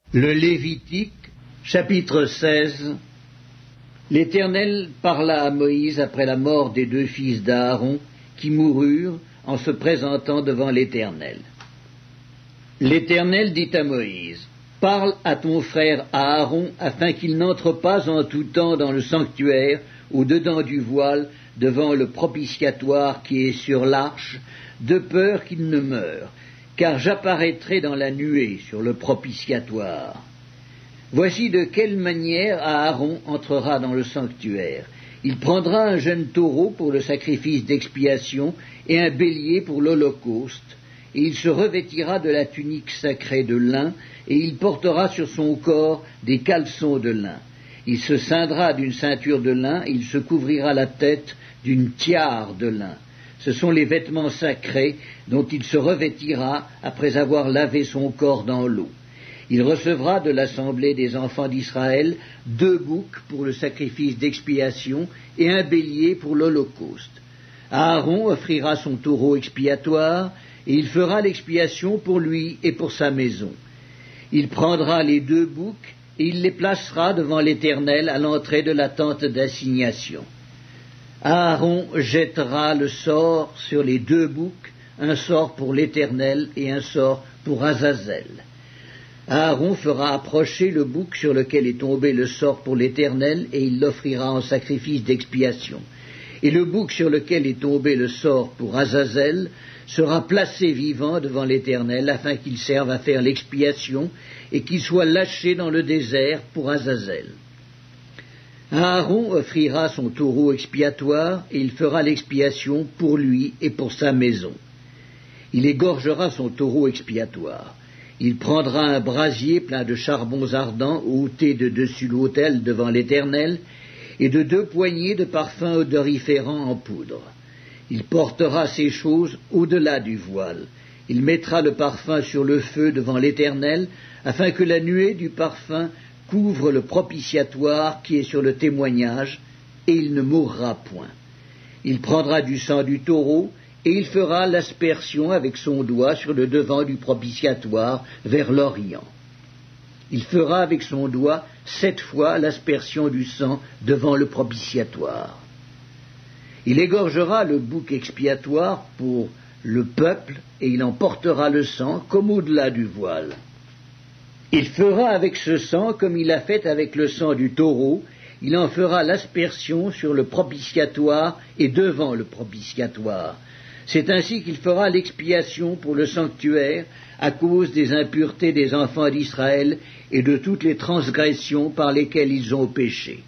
Le Lévitique, chapitre 16. L'Éternel parla à Moïse après la mort des deux fils d'Aaron, qui moururent en se présentant devant l'Éternel. L'Éternel dit à Moïse, « Parle à ton frère Aaron, afin qu'il n'entre pas en tout temps dans le sanctuaire, au-dedans du voile, devant le propitiatoire qui est sur l'arche, de peur qu'il ne meure, car j'apparaîtrai dans la nuée sur le propitiatoire. Voici de quelle manière Aaron entrera dans le sanctuaire. Il prendra un jeune taureau pour le sacrifice d'expiation et un bélier pour l'holocauste, et il se revêtira de la tunique sacrée de lin, et il portera sur son corps des caleçons de lin. Il se ceindra d'une ceinture de lin, et il se couvrira la tête d'une tiare de lin. Ce sont les vêtements sacrés dont il se revêtira après avoir lavé son corps dans l'eau. Il recevra de l'assemblée des enfants d'Israël 2 boucs pour le sacrifice d'expiation et un bélier pour l'holocauste. Aaron offrira son taureau expiatoire, et il fera l'expiation pour lui et pour sa maison. Il prendra les 2 boucs, et il les placera devant l'Éternel à l'entrée de la tente d'assignation. Aaron jettera le sort sur les 2 boucs, un sort pour l'Éternel et un sort pour Azazel. Aaron fera approcher le bouc sur lequel est tombé le sort pour l'Éternel, et il l'offrira en sacrifice d'expiation. Et le bouc sur lequel est tombé le sort pour Azazel sera placé vivant devant l'Éternel, afin qu'il serve à faire l'expiation, et qu'il soit lâché dans le désert pour Azazel. Aaron offrira son taureau expiatoire, et il fera l'expiation pour lui et pour sa maison. Il égorgera son taureau expiatoire. Il prendra un brasier plein de charbons ardents ôtés de dessus l'autel devant l'Éternel, et de 2 poignées de parfums odoriférants en poudre. Il portera ces choses au-delà du voile. Il mettra le parfum sur le feu devant l'Éternel, afin que la nuée du parfum couvre le propitiatoire qui est sur le témoignage, et il ne mourra point. Il prendra du sang du taureau, et il fera l'aspersion avec son doigt sur le devant du propitiatoire vers l'Orient. Il fera avec son doigt 7 fois l'aspersion du sang devant le propitiatoire. Il égorgera le bouc expiatoire pour le peuple, et il en portera le sang comme au-delà du voile. Il fera avec ce sang comme il a fait avec le sang du taureau, il en fera l'aspersion sur le propitiatoire et devant le propitiatoire. C'est ainsi qu'il fera l'expiation pour le sanctuaire à cause des impuretés des enfants d'Israël et de toutes les transgressions par lesquelles ils ont péché.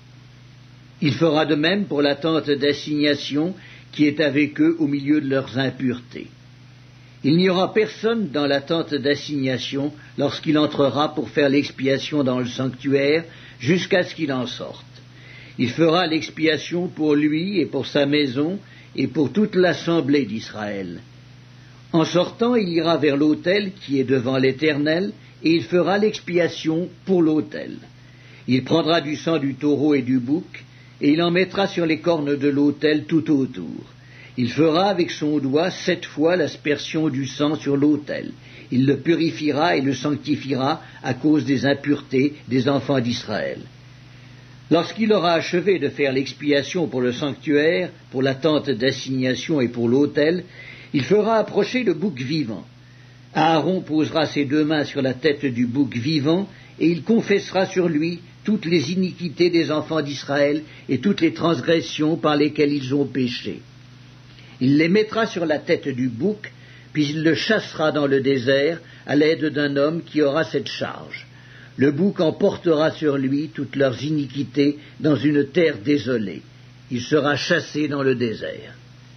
Il fera de même pour la tente d'assignation qui est avec eux au milieu de leurs impuretés. Il n'y aura personne dans la tente d'assignation lorsqu'il entrera pour faire l'expiation dans le sanctuaire jusqu'à ce qu'il en sorte. Il fera l'expiation pour lui et pour sa maison et pour toute l'assemblée d'Israël. En sortant, il ira vers l'autel qui est devant l'Éternel, et il fera l'expiation pour l'autel. Il prendra du sang du taureau et du bouc, et il en mettra sur les cornes de l'autel tout autour. Il fera avec son doigt 7 fois l'aspersion du sang sur l'autel. Il le purifiera et le sanctifiera à cause des impuretés des enfants d'Israël. Lorsqu'il aura achevé de faire l'expiation pour le sanctuaire, pour la tente d'assignation et pour l'autel, il fera approcher le bouc vivant. Aaron posera ses 2 mains sur la tête du bouc vivant, et il confessera sur lui toutes les iniquités des enfants d'Israël et toutes les transgressions par lesquelles ils ont péché. Il les mettra sur la tête du bouc, puis il le chassera dans le désert à l'aide d'un homme qui aura cette charge. Le bouc emportera sur lui toutes leurs iniquités dans une terre désolée. Il sera chassé dans le désert.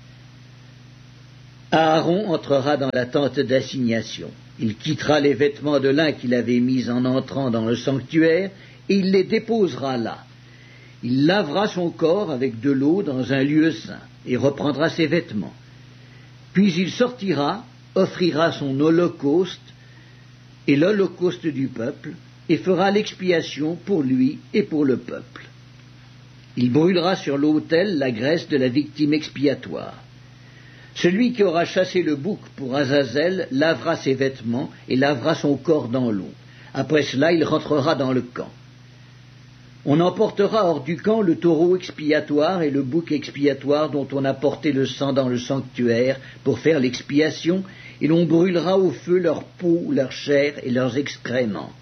Aaron entrera dans la tente d'assignation. Il quittera les vêtements de lin qu'il avait mis en entrant dans le sanctuaire, et il les déposera là. Il lavera son corps avec de l'eau dans un lieu saint, et reprendra ses vêtements. Puis il sortira, offrira son holocauste, et l'holocauste du peuple, et fera l'expiation pour lui et pour le peuple. Il brûlera sur l'autel la graisse de la victime expiatoire. Celui qui aura chassé le bouc pour Azazel lavera ses vêtements et lavera son corps dans l'eau. Après cela, il rentrera dans le camp. On emportera hors du camp le taureau expiatoire et le bouc expiatoire dont on a porté le sang dans le sanctuaire pour faire l'expiation, et l'on brûlera au feu leur peau, leur chair et leurs excréments.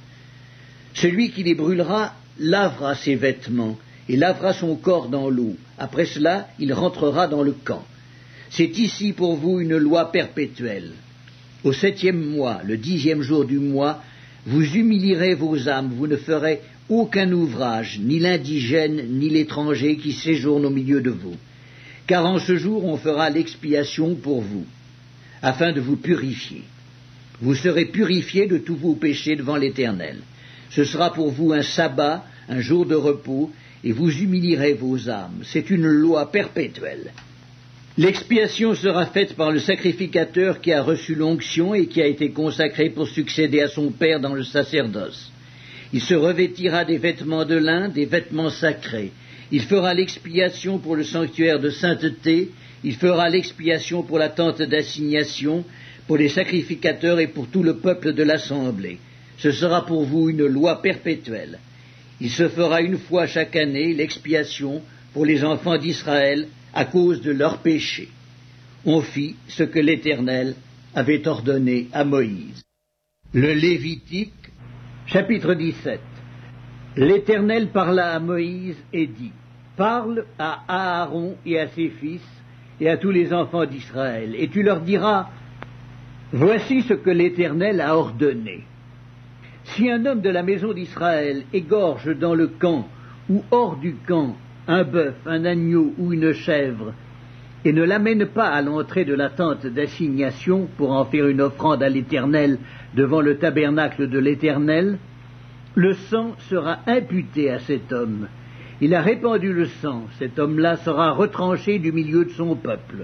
Celui qui les brûlera lavera ses vêtements et lavera son corps dans l'eau. Après cela, il rentrera dans le camp. C'est ici pour vous une loi perpétuelle. Au 7e mois, le 10e jour du mois, vous humilierez vos âmes, vous ne ferez aucun ouvrage, ni l'indigène, ni l'étranger qui séjourne au milieu de vous. Car en ce jour on fera l'expiation pour vous, afin de vous purifier. Vous serez purifiés de tous vos péchés devant l'Éternel. Ce sera pour vous un sabbat, un jour de repos, et vous humilierez vos âmes. C'est une loi perpétuelle. L'expiation sera faite par le sacrificateur qui a reçu l'onction et qui a été consacré pour succéder à son père dans le sacerdoce. Il se revêtira des vêtements de lin, des vêtements sacrés. Il fera l'expiation pour le sanctuaire de sainteté, il fera l'expiation pour la tente d'assignation, pour les sacrificateurs et pour tout le peuple de l'assemblée. Ce sera pour vous une loi perpétuelle. Il se fera une fois chaque année l'expiation pour les enfants d'Israël à cause de leurs péchés. On fit ce que l'Éternel avait ordonné à Moïse. Le Lévitique, chapitre 17. L'Éternel parla à Moïse et dit, « Parle à Aaron et à ses fils et à tous les enfants d'Israël, et tu leur diras, « Voici ce que l'Éternel a ordonné. Si un homme de la maison d'Israël égorge dans le camp ou hors du camp un bœuf, un agneau ou une chèvre, et ne l'amène pas à l'entrée de la tente d'assignation pour en faire une offrande à l'Éternel devant le tabernacle de l'Éternel, le sang sera imputé à cet homme. Il a répandu le sang, cet homme-là sera retranché du milieu de son peuple.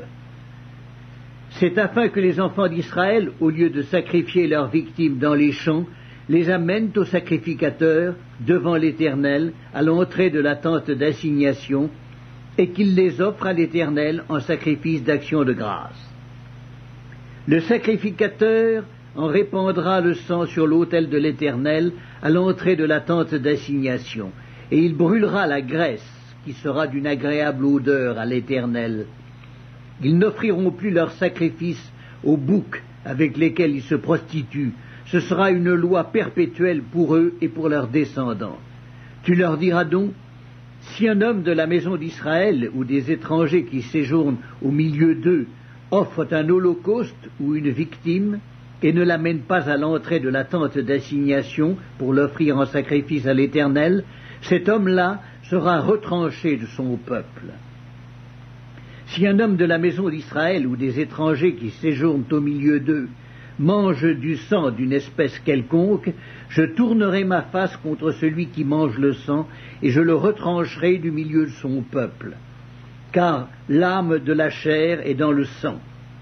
C'est afin que les enfants d'Israël, au lieu de sacrifier leurs victimes dans les champs, les amènent au sacrificateur devant l'Éternel à l'entrée de la tente d'assignation et qu'il les offre à l'Éternel en sacrifice d'action de grâce. Le sacrificateur en répandra le sang sur l'autel de l'Éternel à l'entrée de la tente d'assignation, et il brûlera la graisse qui sera d'une agréable odeur à l'Éternel. Ils n'offriront plus leur sacrifice aux boucs avec lesquels ils se prostituent. Ce sera une loi perpétuelle pour eux et pour leurs descendants. Tu leur diras donc, si un homme de la maison d'Israël ou des étrangers qui séjournent au milieu d'eux offre un holocauste ou une victime et ne l'amène pas à l'entrée de la tente d'assignation pour l'offrir en sacrifice à l'Éternel, cet homme-là sera retranché de son peuple. Si un homme de la maison d'Israël ou des étrangers qui séjournent au milieu d'eux mange du sang d'une espèce quelconque, je tournerai ma face contre celui qui mange le sang, et je le retrancherai du milieu de son peuple. Car l'âme de la chair est dans le sang.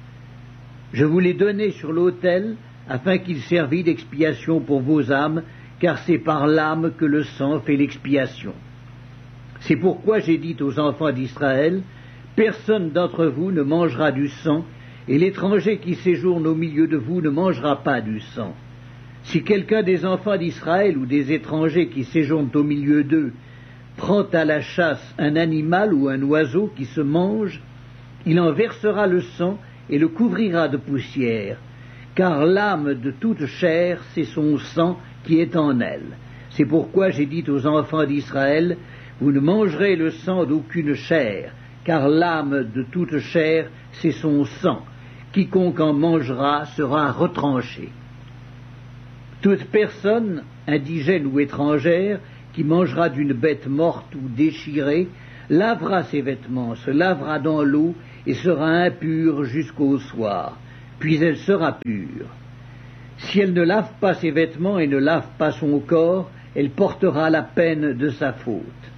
Je vous l'ai donné sur l'autel, afin qu'il servît d'expiation pour vos âmes, car c'est par l'âme que le sang fait l'expiation. C'est pourquoi j'ai dit aux enfants d'Israël, personne d'entre vous ne mangera du sang, et l'étranger qui séjourne au milieu de vous ne mangera pas du sang. Si quelqu'un des enfants d'Israël ou des étrangers qui séjournent au milieu d'eux prend à la chasse un animal ou un oiseau qui se mange, il en versera le sang et le couvrira de poussière, car l'âme de toute chair, c'est son sang qui est en elle. C'est pourquoi j'ai dit aux enfants d'Israël, vous ne mangerez le sang d'aucune chair, car l'âme de toute chair, c'est son sang. Quiconque en mangera sera retranché. Toute personne, indigène ou étrangère, qui mangera d'une bête morte ou déchirée, lavera ses vêtements, se lavera dans l'eau et sera impure jusqu'au soir, puis elle sera pure. Si elle ne lave pas ses vêtements et ne lave pas son corps, elle portera la peine de sa faute.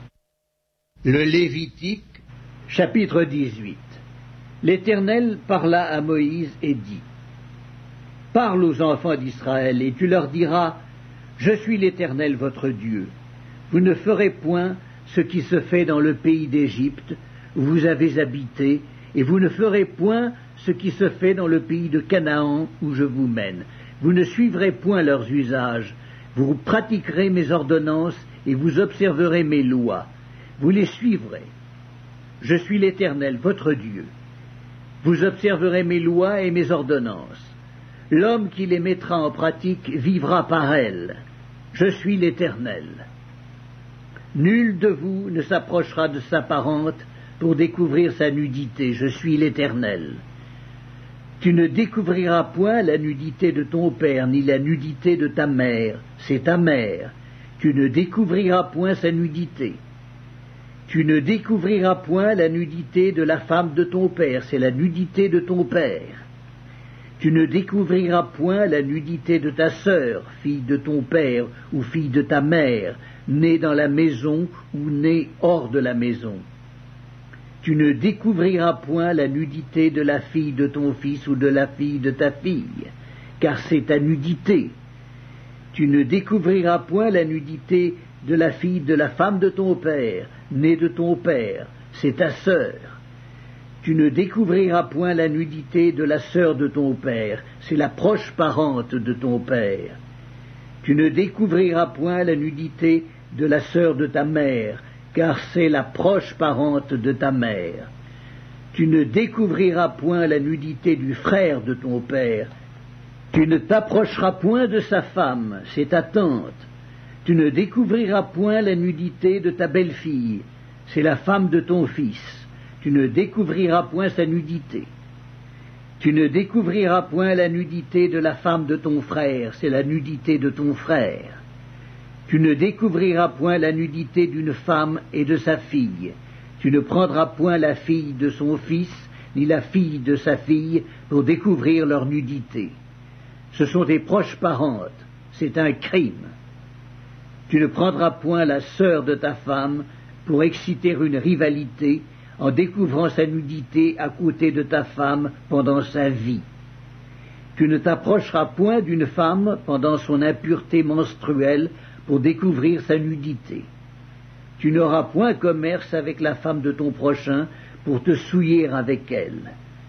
Le Lévitique, chapitre 18. L'Éternel parla à Moïse et dit, « Parle aux enfants d'Israël, et tu leur diras, « Je suis l'Éternel votre Dieu. Vous ne ferez point ce qui se fait dans le pays d'Égypte, où vous avez habité, et vous ne ferez point ce qui se fait dans le pays de Canaan, où je vous mène. Vous ne suivrez point leurs usages, Vous pratiquerez mes ordonnances et vous observerez mes lois. Vous les suivrez. Je suis l'Éternel, votre Dieu. Vous observerez mes lois et mes ordonnances. L'homme qui les mettra en pratique vivra par elles. Je suis l'Éternel. Nul de vous ne s'approchera de sa parente pour découvrir sa nudité. Je suis l'Éternel. Tu ne découvriras point la nudité de ton père, ni la nudité de ta mère. C'est ta mère. Tu ne découvriras point sa nudité. Tu ne découvriras point la nudité de la femme de ton père. C'est la nudité de ton père. Tu ne découvriras point la nudité de ta sœur, fille de ton père ou fille de ta mère, née dans la maison ou née hors de la maison. Tu ne découvriras point la nudité de la fille de ton fils ou de la fille de ta fille, car c'est ta nudité. Tu ne découvriras point la nudité de la fille de la femme de ton père, née de ton père, c'est ta sœur. Tu ne découvriras point la nudité de la sœur de ton père, c'est la proche parente de ton père. Tu ne découvriras point la nudité de la sœur de ta mère, car c'est la proche parente de ta mère. Tu ne découvriras point la nudité du frère de ton père. Tu ne t'approcheras point de sa femme, c'est ta tante. Tu ne découvriras point la nudité de ta belle-fille, c'est la femme de ton fils. Tu ne découvriras point sa nudité. Tu ne découvriras point la nudité de la femme de ton frère, c'est la nudité de ton frère. Tu ne découvriras point la nudité d'une femme et de sa fille. Tu ne prendras point la fille de son fils, ni la fille de sa fille, pour découvrir leur nudité. Ce sont des proches parentes, c'est un crime. Tu ne prendras point la sœur de ta femme pour exciter une rivalité, en découvrant sa nudité à côté de ta femme pendant sa vie. Tu ne t'approcheras point d'une femme pendant son impureté menstruelle pour découvrir sa nudité. Tu n'auras point commerce avec la femme de ton prochain pour te souiller avec elle.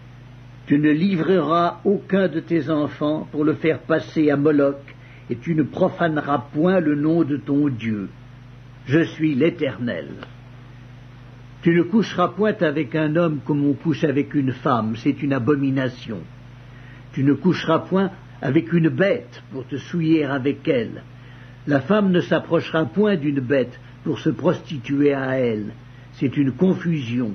Tu ne livreras aucun de tes enfants pour le faire passer à Moloch, et tu ne profaneras point le nom de ton Dieu. Je suis l'Éternel. Tu ne coucheras point avec un homme comme on couche avec une femme, c'est une abomination. Tu ne coucheras point avec une bête pour te souiller avec elle. La femme ne s'approchera point d'une bête pour se prostituer à elle, c'est une confusion.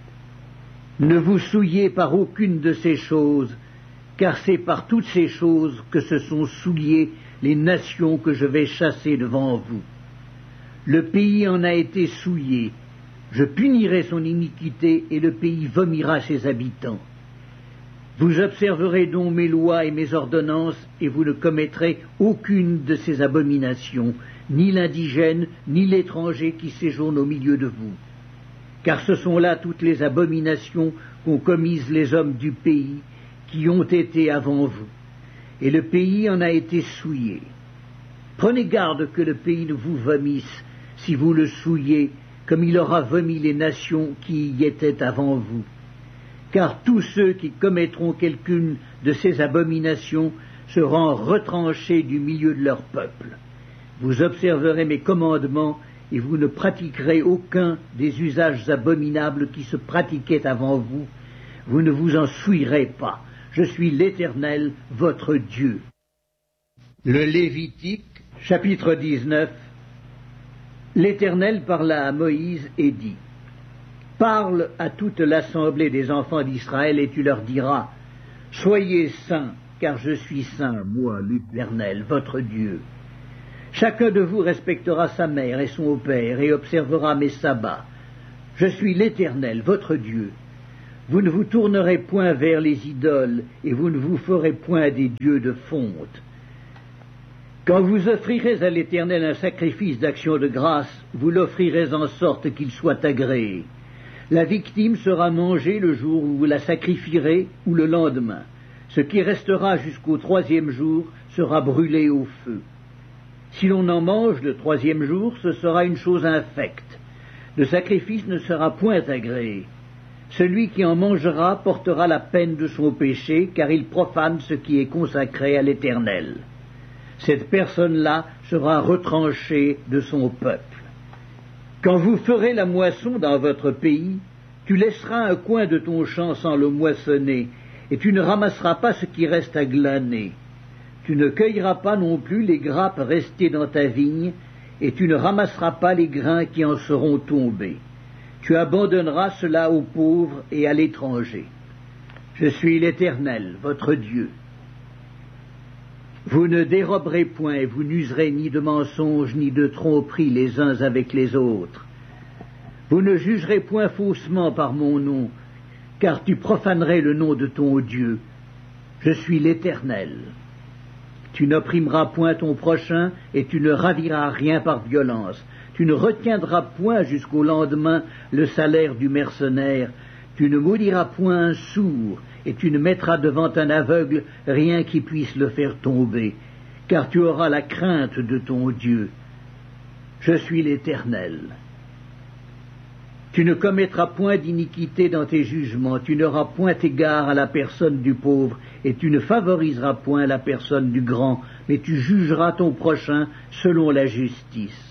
Ne vous souillez par aucune de ces choses, car c'est par toutes ces choses que se sont souillées les nations que je vais chasser devant vous. Le pays en a été souillé. Je punirai son iniquité et le pays vomira ses habitants. Vous observerez donc mes lois et mes ordonnances et vous ne commettrez aucune de ces abominations, ni l'indigène, ni l'étranger qui séjourne au milieu de vous. Car ce sont là toutes les abominations qu'ont commises les hommes du pays qui ont été avant vous. Et le pays en a été souillé. Prenez garde que le pays ne vous vomisse si vous le souillez, comme il aura vomi les nations qui y étaient avant vous. Car tous ceux qui commettront quelqu'une de ces abominations seront retranchés du milieu de leur peuple. Vous observerez mes commandements et vous ne pratiquerez aucun des usages abominables qui se pratiquaient avant vous. Vous ne vous en souillerez pas. Je suis l'Éternel, votre Dieu. Le Lévitique, chapitre 19. L'Éternel parla à Moïse et dit, « Parle à toute l'assemblée des enfants d'Israël et tu leur diras, « Soyez saints, car je suis saint, moi l'Éternel, votre Dieu. Chacun de vous respectera sa mère et son père et observera mes sabbats. Je suis l'Éternel, votre Dieu. Vous ne vous tournerez point vers les idoles et vous ne vous ferez point des dieux de fonte. Quand vous offrirez à l'Éternel un sacrifice d'action de grâce, vous l'offrirez en sorte qu'il soit agréé. La victime sera mangée le jour où vous la sacrifierez ou le lendemain. Ce qui restera jusqu'au 3e jour sera brûlé au feu. Si l'on en mange le 3e jour, ce sera une chose infecte. Le sacrifice ne sera point agréé. Celui qui en mangera portera la peine de son péché, car il profane ce qui est consacré à l'Éternel. cette personne-là sera retranchée de son peuple. Quand vous ferez la moisson dans votre pays, tu laisseras un coin de ton champ sans le moissonner, et tu ne ramasseras pas ce qui reste à glaner. Tu ne cueilleras pas non plus les grappes restées dans ta vigne, et tu ne ramasseras pas les grains qui en seront tombés. Tu abandonneras cela aux pauvres et à l'étranger. Je suis l'Éternel, votre Dieu. Vous ne déroberez point et vous n'userez ni de mensonges ni de tromperies les uns avec les autres. Vous ne jugerez point faussement par mon nom, car tu profanerais le nom de ton Dieu. Je suis l'Éternel. Tu n'opprimeras point ton prochain, et tu ne raviras rien par violence. Tu ne retiendras point jusqu'au lendemain le salaire du mercenaire. Tu ne maudiras point un sourd, et tu ne mettras devant un aveugle rien qui puisse le faire tomber, car tu auras la crainte de ton Dieu. Je suis l'Éternel. Tu ne commettras point d'iniquité dans tes jugements, tu n'auras point égard à la personne du pauvre, et tu ne favoriseras point la personne du grand, mais tu jugeras ton prochain selon la justice.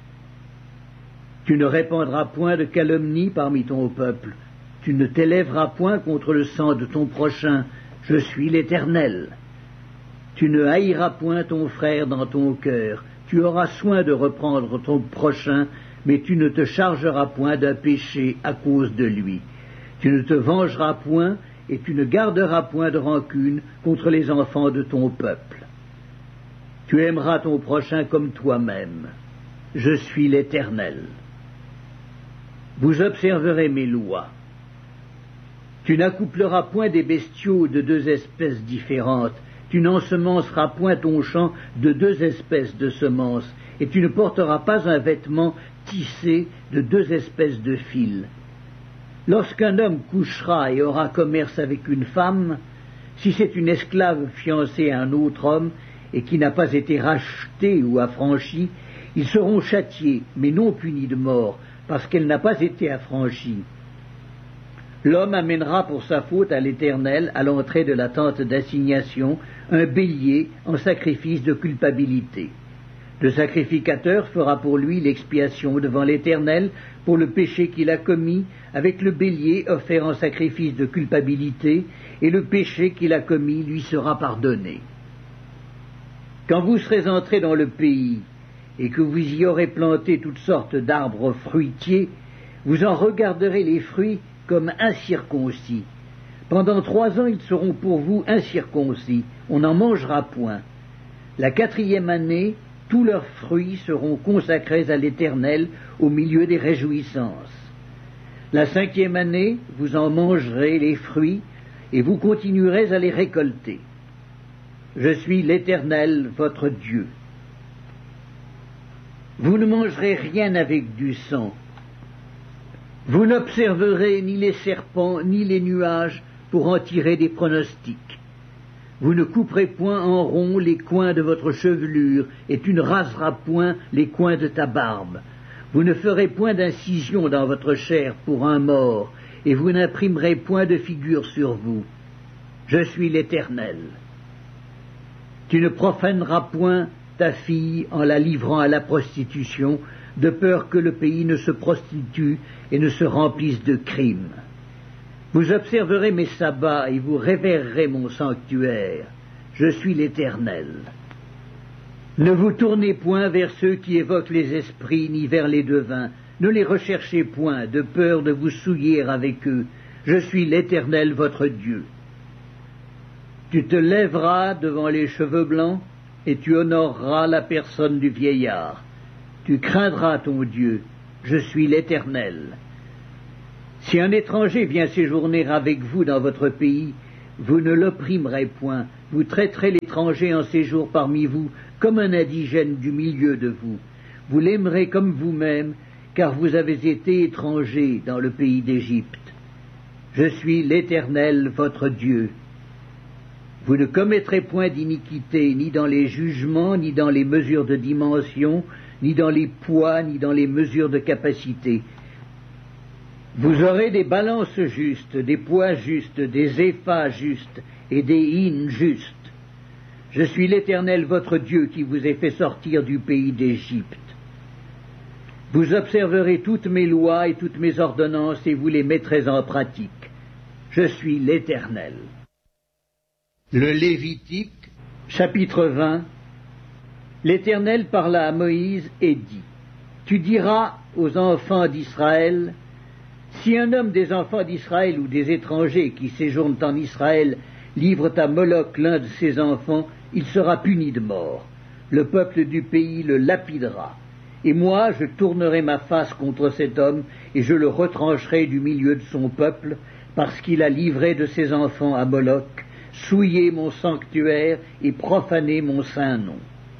Tu ne répandras point de calomnie parmi ton peuple, tu ne t'élèveras point contre le sang de ton prochain, je suis l'Éternel. Tu ne haïras point ton frère dans ton cœur, tu auras soin de reprendre ton prochain, mais tu ne te chargeras point d'un péché à cause de lui. Tu ne te vengeras point, et tu ne garderas point de rancune contre les enfants de ton peuple. Tu aimeras ton prochain comme toi-même. Je suis l'Éternel. Vous observerez mes lois. Tu n'accoupleras point des bestiaux de deux espèces différentes, tu n'ensemenceras point ton champ de deux espèces de semences, et tu ne porteras pas un vêtement tissé de deux espèces de fils. Lorsqu'un homme couchera et aura commerce avec une femme, si c'est une esclave fiancée à un autre homme, et qui n'a pas été rachetée ou affranchie, ils seront châtiés, mais non punis de mort, parce qu'elle n'a pas été affranchie. L'homme amènera pour sa faute à l'Éternel, à l'entrée de la tente d'assignation, un bélier en sacrifice de culpabilité. Le sacrificateur fera pour lui l'expiation devant l'Éternel pour le péché qu'il a commis, avec le bélier offert en sacrifice de culpabilité, et le péché qu'il a commis lui sera pardonné. Quand vous serez entrés dans le pays, et que vous y aurez planté toutes sortes d'arbres fruitiers, vous en regarderez les fruits comme incirconcis. Pendant 3 ans, ils seront pour vous incirconcis, on n'en mangera point. La 4e année, tous leurs fruits seront consacrés à l'Éternel au milieu des réjouissances. La 5e année, vous en mangerez les fruits, et vous continuerez à les récolter. Je suis l'Éternel, votre Dieu. Vous ne mangerez rien avec du sang. Vous n'observerez ni les serpents, ni les nuages, pour en tirer des pronostics. Vous ne couperez point en rond les coins de votre chevelure, et tu ne raseras point les coins de ta barbe. Vous ne ferez point d'incision dans votre chair pour un mort, et vous n'imprimerez point de figure sur vous. Je suis l'Éternel. Tu ne profaneras point ta fille en la livrant à la prostitution, de peur que le pays ne se prostitue et ne se remplisse de crimes. Vous observerez mes sabbats et vous révérerez mon sanctuaire. Je suis l'Éternel. Ne vous tournez point vers ceux qui évoquent les esprits, ni vers les devins. Ne les recherchez point, de peur de vous souiller avec eux. Je suis l'Éternel, votre Dieu. Tu te lèveras devant les cheveux blancs, et tu honoreras la personne du vieillard. Tu craindras ton Dieu. Je suis l'Éternel. Si un étranger vient séjourner avec vous dans votre pays, vous ne l'opprimerez point. Vous traiterez l'étranger en séjour parmi vous comme un indigène du milieu de vous. Vous l'aimerez comme vous-même, car vous avez été étrangers dans le pays d'Égypte. Je suis l'Éternel, votre Dieu. Vous ne commettrez point d'iniquité, ni dans les jugements, ni dans les mesures de dimension, ni dans les poids, ni dans les mesures de capacité. Vous aurez des balances justes, des poids justes, des éphas justes et des hins justes. Je suis l'Éternel votre Dieu qui vous ai fait sortir du pays d'Égypte. Vous observerez toutes mes lois et toutes mes ordonnances et vous les mettrez en pratique. Je suis l'Éternel. Le Lévitique, chapitre 20. L'Éternel parla à Moïse et dit, tu diras aux enfants d'Israël, si un homme des enfants d'Israël ou des étrangers qui séjournent en Israël livre à Moloch l'un de ses enfants, il sera puni de mort. Le peuple du pays le lapidera. Et moi, je tournerai ma face contre cet homme, et je le retrancherai du milieu de son peuple, parce qu'il a livré de ses enfants à Moloch, souillé mon sanctuaire et profané mon saint nom.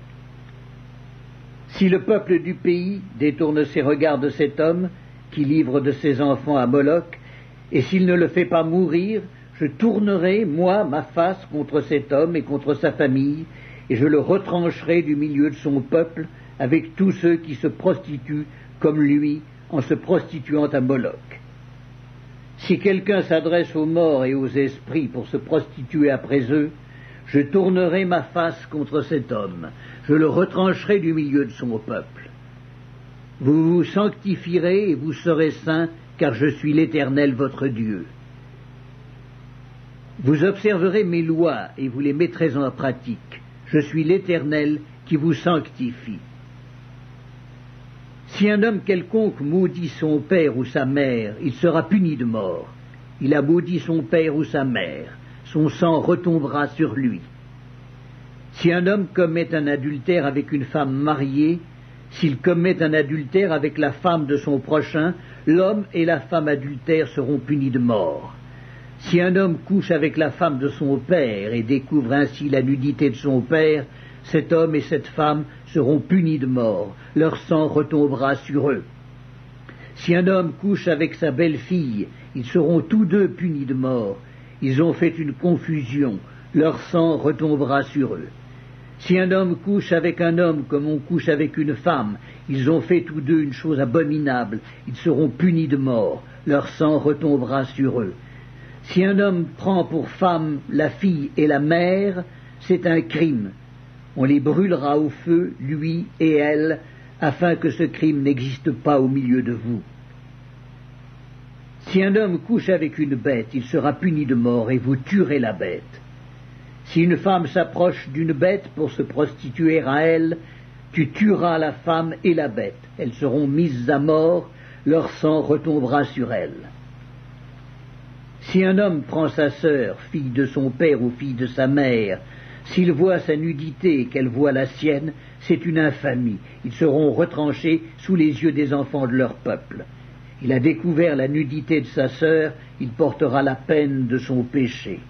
Si le peuple du pays détourne ses regards de cet homme, qui livre de ses enfants à Moloch, et s'il ne le fait pas mourir, je tournerai, moi, ma face contre cet homme et contre sa famille, et je le retrancherai du milieu de son peuple, avec tous ceux qui se prostituent comme lui en se prostituant à Moloch. Si quelqu'un s'adresse aux morts et aux esprits pour se prostituer après eux, je tournerai ma face contre cet homme, je le retrancherai du milieu de son peuple. Vous vous sanctifierez et vous serez saints, car je suis l'Éternel votre Dieu. Vous observerez mes lois et vous les mettrez en pratique. Je suis l'Éternel qui vous sanctifie. Si un homme quelconque maudit son père ou sa mère, il sera puni de mort. Il a maudit son père ou sa mère, son sang retombera sur lui. Si un homme commet un adultère avec une femme mariée, s'il commet un adultère avec la femme de son prochain, l'homme et la femme adultère seront punis de mort. Si un homme couche avec la femme de son père et découvre ainsi la nudité de son père, cet homme et cette femme seront punis de mort, leur sang retombera sur eux. Si un homme couche avec sa belle-fille, ils seront tous deux punis de mort. Ils ont fait une confusion, leur sang retombera sur eux. Si un homme couche avec un homme comme on couche avec une femme, ils ont fait tous deux une chose abominable, ils seront punis de mort, leur sang retombera sur eux. Si un homme prend pour femme la fille et la mère, c'est un crime. On les brûlera au feu, lui et elle, afin que ce crime n'existe pas au milieu de vous. Si un homme couche avec une bête, il sera puni de mort et vous tuerez la bête. Si une femme s'approche d'une bête pour se prostituer à elle, tu tueras la femme et la bête. Elles seront mises à mort, leur sang retombera sur elles. Si un homme prend sa sœur, fille de son père ou fille de sa mère, s'il voit sa nudité et qu'elle voit la sienne, c'est une infamie. Ils seront retranchés sous les yeux des enfants de leur peuple. Il a découvert la nudité de sa sœur, il portera la peine de son péché.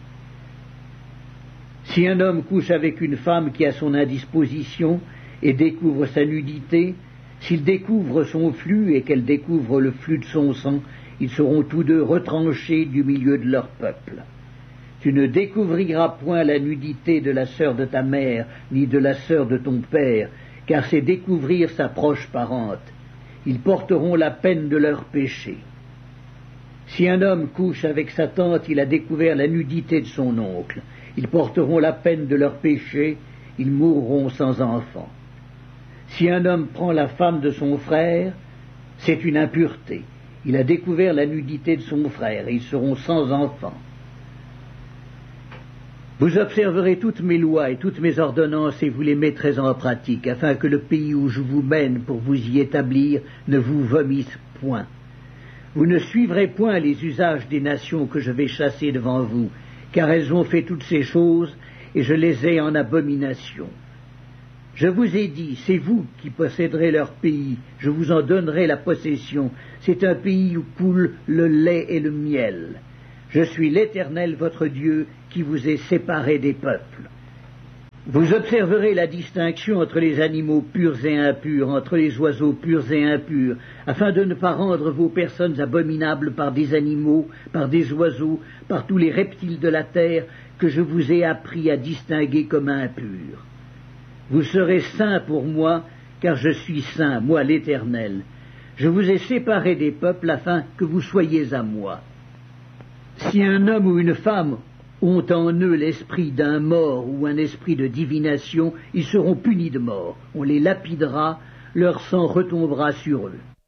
Si un homme couche avec une femme qui a son indisposition et découvre sa nudité, s'il découvre son flux et qu'elle découvre le flux de son sang, ils seront tous deux retranchés du milieu de leur peuple. Tu ne découvriras point la nudité de la sœur de ta mère, ni de la sœur de ton père, car c'est découvrir sa proche parente. Ils porteront la peine de leur péché. Si un homme couche avec sa tante, il a découvert la nudité de son oncle. Ils porteront la peine de leur péché, ils mourront sans enfant. Si un homme prend la femme de son frère, c'est une impureté. Il a découvert la nudité de son frère, et ils seront sans enfant. Vous observerez toutes mes lois et toutes mes ordonnances et vous les mettrez en pratique, afin que le pays où je vous mène pour vous y établir ne vous vomisse point. Vous ne suivrez point les usages des nations que je vais chasser devant vous, car elles ont fait toutes ces choses, et je les ai en abomination. Je vous ai dit, c'est vous qui posséderez leur pays, je vous en donnerai la possession, c'est un pays où coule le lait et le miel. Je suis l'Éternel votre Dieu qui vous ai séparés des peuples. Vous observerez la distinction entre les animaux purs et impurs, entre les oiseaux purs et impurs, afin de ne pas rendre vos personnes abominables par des animaux, par des oiseaux, par tous les reptiles de la terre que je vous ai appris à distinguer comme impurs. Vous serez saints pour moi, car je suis saint, moi l'Éternel. Je vous ai séparés des peuples afin que vous soyez à moi. Si un homme ou une femme ont en eux l'esprit d'un mort ou un esprit de divination, ils seront punis de mort. On les lapidera, leur sang retombera sur eux.